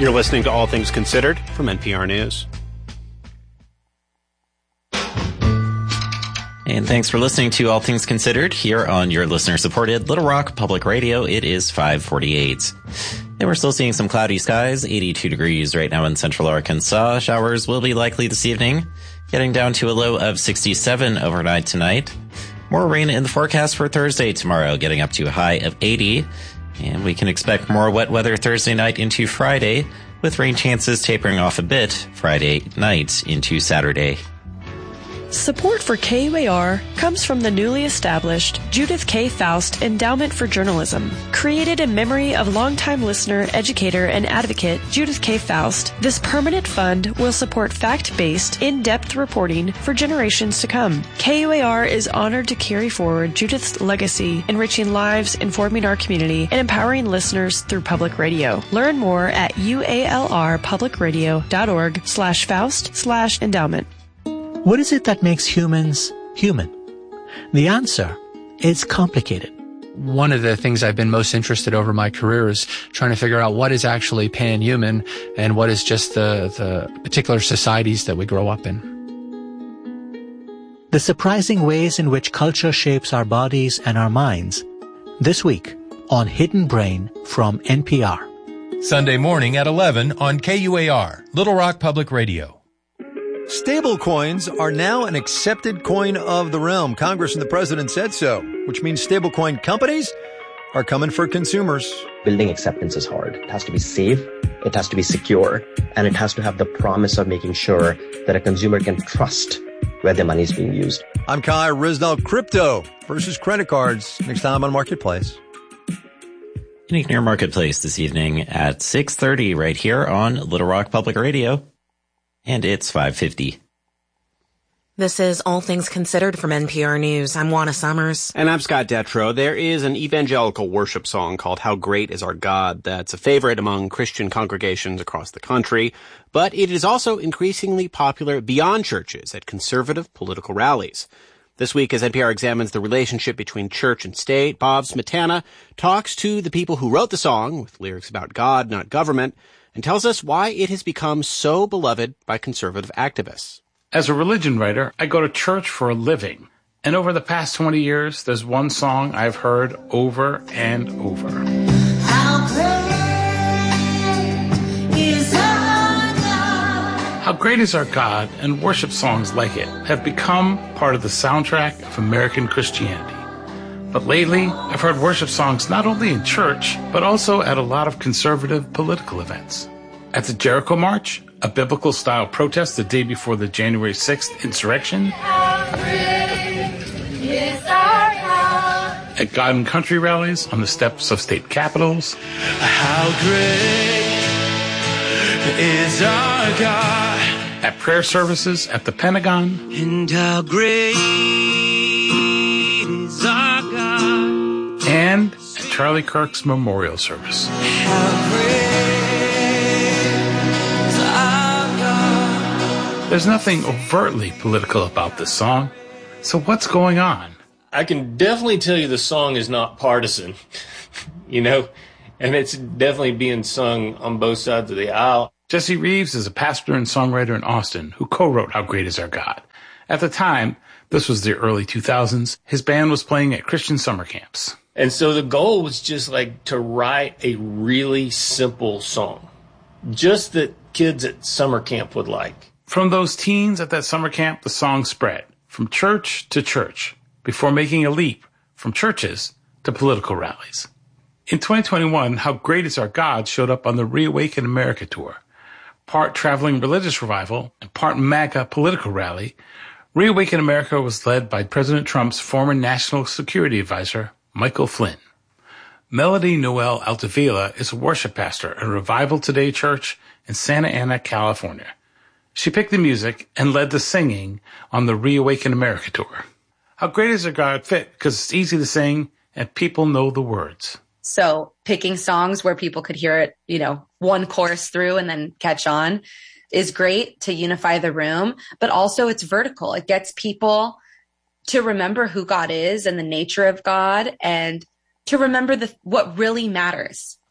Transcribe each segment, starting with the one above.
You're listening to All Things Considered from NPR News. And thanks for listening to All Things Considered here on your listener-supported Little Rock Public Radio. It is 5:48. And we're still seeing some cloudy skies, 82 degrees right now in central Arkansas. Showers will be likely this evening, getting down to a low of 67 overnight tonight. More rain in the forecast for Thursday tomorrow, getting up to a high of 80. And we can expect more wet weather Thursday night into Friday, with rain chances tapering off a bit Friday night into Saturday. Support for KUAR comes from the newly established Judith K. Faust Endowment for Journalism. Created in memory of longtime listener, educator, and advocate Judith K. Faust, this permanent fund will support fact-based, in-depth reporting for generations to come. KUAR is honored to carry forward Judith's legacy, enriching lives, informing our community, and empowering listeners through public radio. Learn more at ualrpublicradio.org/Faust/endowment. What is it that makes humans human? The answer is complicated. One of the things I've been most interested over my career is trying to figure out what is actually pan-human and what is just the particular societies that we grow up in. The surprising ways in which culture shapes our bodies and our minds. This week on Hidden Brain from NPR. Sunday morning at 11 on KUAR, Little Rock Public Radio. Stablecoins are now an accepted coin of the realm. Congress and the president said so, which means stablecoin companies are coming for consumers. Building acceptance is hard. It has to be safe, it has to be secure, and it has to have the promise of making sure that a consumer can trust where their money is being used. I'm Kai Rizdal. Crypto versus credit cards. Next time on Marketplace. Unique Near Marketplace this evening at 6:30 right here on Little Rock Public Radio. And it's 5:50. This is All Things Considered from NPR News. I'm Juana Summers. And I'm Scott Detrow. There is an evangelical worship song called How Great Is Our God that's a favorite among Christian congregations across the country, but it is also increasingly popular beyond churches at conservative political rallies. This week, as NPR examines the relationship between church and state, Bob Smetana talks to the people who wrote the song, with lyrics about God, not government, and tells us why it has become so beloved by conservative activists. As a religion writer, I go to church for a living. And over the past 20 years, there's one song I've heard over and over. How great is our God? How great is our God, and worship songs like it have become part of the soundtrack of American Christianity. But lately, I've heard worship songs not only in church, but also at a lot of conservative political events. At the Jericho March, a biblical-style protest the day before the January 6th insurrection. How great is our God. At God and Country rallies on the steps of state capitals. How great is our God. At prayer services at the Pentagon. And how great is our God. And at Charlie Kirk's memorial service. How great is our God. There's nothing overtly political about this song. So what's going on? I can definitely tell you the song is not partisan, and it's definitely being sung on both sides of the aisle. Jesse Reeves is a pastor and songwriter in Austin who co-wrote How Great Is Our God. At the time, this was the early 2000s, his band was playing at Christian summer camps. And so the goal was just to write a really simple song, just that kids at summer camp would like. From those teens at that summer camp, the song spread from church to church before making a leap from churches to political rallies. In 2021, How Great Is Our God showed up on the Reawaken America tour. Part traveling religious revival and part MAGA political rally, Reawaken America was led by President Trump's former national security advisor, Michael Flynn. Melody Noel Altavilla is a worship pastor at Revival Today Church in Santa Ana, California. She picked the music and led the singing on the Reawaken America tour. How Great Is Our God fit because it's easy to sing and people know the words. So picking songs where people could hear it, one chorus through and then catch on is great to unify the room, but also it's vertical. It gets people to remember who God is and the nature of God and to remember what really matters.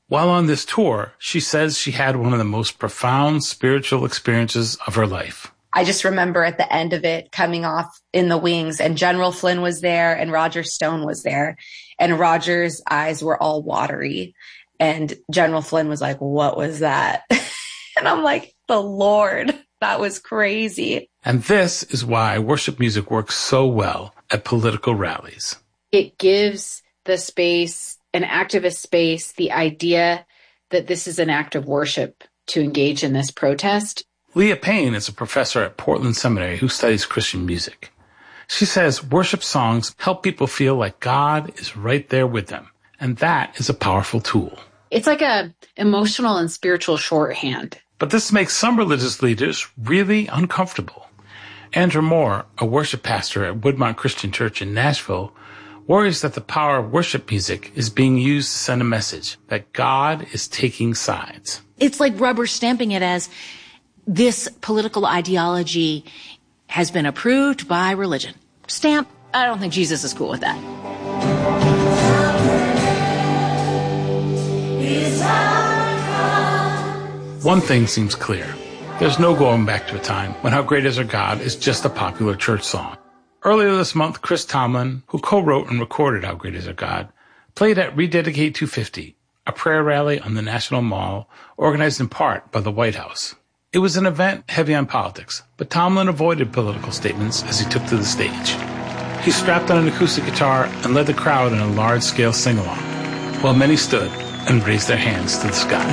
While on this tour, she says she had one of the most profound spiritual experiences of her life. I just remember at the end of it coming off in the wings, and General Flynn was there and Roger Stone was there, and Roger's eyes were all watery. And General Flynn was like, "What was that?" And I'm like, "The Lord, that was crazy." And this is why worship music works so well at political rallies. It gives the space, an activist space, the idea that this is an act of worship to engage in this protest. Leah Payne is a professor at Portland Seminary who studies Christian music. She says worship songs help people feel like God is right there with them, and that is a powerful tool. It's like a emotional and spiritual shorthand. But this makes some religious leaders really uncomfortable. Andrew Moore, a worship pastor at Woodmont Christian Church in Nashville, worries that the power of worship music is being used to send a message that God is taking sides. It's like rubber stamping it as this political ideology has been approved by religion. Stamp. I don't think Jesus is cool with that. One thing seems clear. There's no going back to a time when How Great Is Our God is just a popular church song. Earlier this month, Chris Tomlin, who co-wrote and recorded How Great Is Our God, played at Rededicate 250, a prayer rally on the National Mall organized in part by the White House. It was an event heavy on politics, but Tomlin avoided political statements as he took to the stage. He strapped on an acoustic guitar and led the crowd in a large-scale sing-along, while many stood and raised their hands to the sky.